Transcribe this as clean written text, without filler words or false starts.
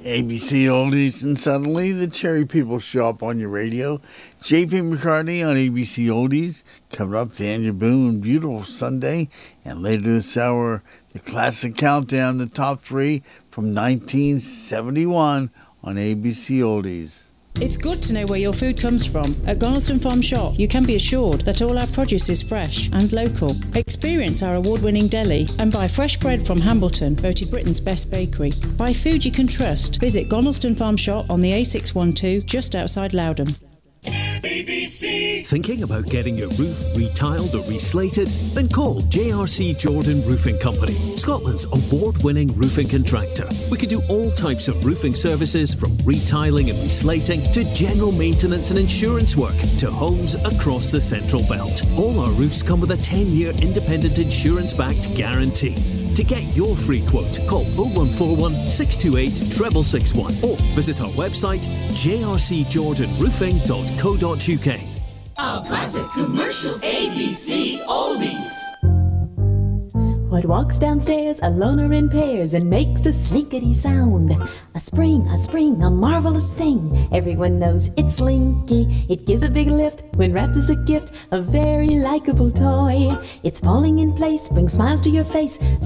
ABC Oldies, and suddenly the Cherry People show up on your radio. J.P. McCartney on ABC Oldies. Coming up, Daniel Boone, Beautiful Sunday. And later this hour, the classic countdown, the top three from 1971 on ABC Oldies. It's good to know where your food comes from. At Garniston Farm Shop, you can be assured that all our produce is fresh and local. Experience our award-winning deli and buy fresh bread from Hambleton, voted Britain's best bakery. Buy food you can trust. Visit Garniston Farm Shop on the A612 just outside Loudon. BBC. Thinking about getting your roof retiled or reslated? Then call JRC Jordan Roofing Company, Scotland's award-winning roofing contractor. We can do all types of roofing services, from retiling and reslating to general maintenance and insurance work to homes across the Central Belt. All our roofs come with a 10-year independent insurance-backed guarantee. To get your free quote, call 0141 628 6661 or visit our website jrcjordanroofing.co.uk. A classic commercial ABC Oldies. What walks downstairs alone or in pairs and makes a slinkety sound? A spring, a marvelous thing. Everyone knows it's Slinky. It gives a big lift when wrapped as a gift, a very likable toy. It's falling in place, brings smiles to your face.